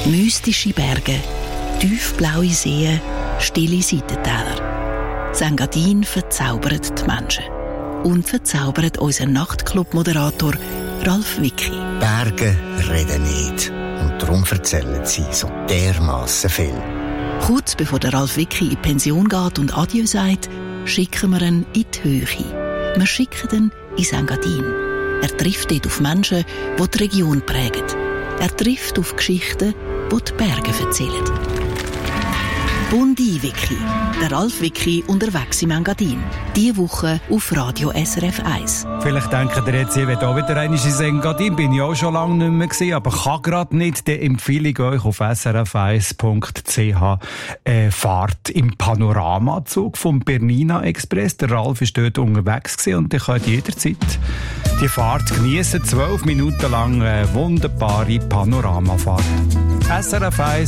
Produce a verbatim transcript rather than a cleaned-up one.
Mystische Berge, tiefblaue Seen, stille Seitentäler. Das Engadin verzaubert die Menschen. Und verzaubert unseren Nachtclub-Moderator Ralf Wicki. Berge reden nicht. Und darum erzählen sie so dermassen viel. Kurz bevor der Ralf Wicki in die Pension geht und Adieu sagt, schicken wir ihn in die Höhe. Wir schicken ihn ins Engadin. Er trifft dort auf Menschen, die die Region prägen. Er trifft auf Geschichten, die die Berge erzählen. Bundi Wicki, der Ralf Wicki unterwegs im Engadin. Diese Woche auf Radio S R F eins. Vielleicht denken ihr jetzt, ich will auch wieder einmal ins Engadin. Bin ich auch schon lange nicht mehr gewesen, aber kann gerade nicht. Dann empfehle ich euch auf s r f eins punkt c h äh, Fahrt im Panoramazug vom Bernina Express. Der Ralf war dort unterwegs gewesen und ihr könnt jederzeit die Fahrt genießen. Zwölf Minuten lang eine wunderbare Panoramafahrt. S R F eins